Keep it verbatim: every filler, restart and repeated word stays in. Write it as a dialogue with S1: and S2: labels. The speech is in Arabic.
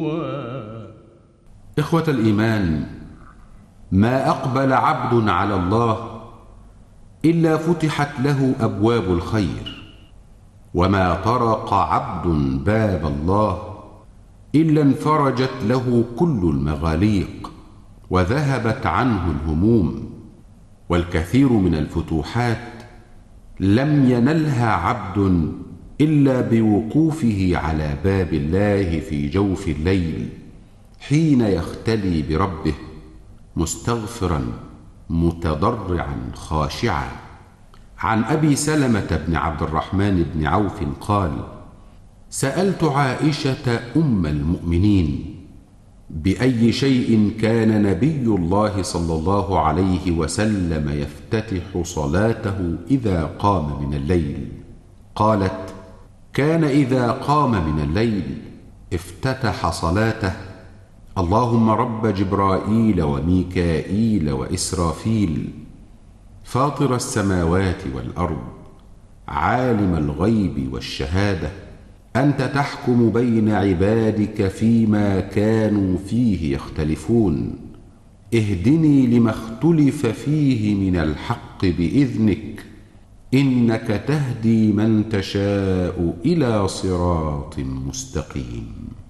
S1: إخوة الإيمان، ما أقبل عبد على الله إلا فتحت له أبواب الخير، وما طرق عبد باب الله إلا انفرجت له كل المغاليق وذهبت عنه الهموم. والكثير من الفتوحات لم ينلها عبد إلا بوقوفه على باب الله في جوف الليل حين يختلي بربه مستغفرا متضرعا خاشعا. عن أبي سلمة بن عبد الرحمن بن عوف قال: سألت عائشة أم المؤمنين بأي شيء كان نبي الله صلى الله عليه وسلم يفتتح صلاته إذا قام من الليل؟ قالت: كان إذا قام من الليل افتتح صلاته: اللهم رب جبرائيل وميكائيل وإسرافيل، فاطر السماوات والأرض، عالم الغيب والشهادة، أنت تحكم بين عبادك فيما كانوا فيه يختلفون، اهدني لما اختلف فيه من الحق بإذنك، إنك تهدي من تشاء إلى صراط مستقيم.